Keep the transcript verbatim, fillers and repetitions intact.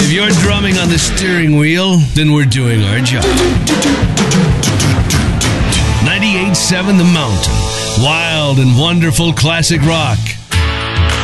If you're drumming on the steering wheel, then we're doing our job. ninety-eight point seven The Mountain. Wild and wonderful classic rock.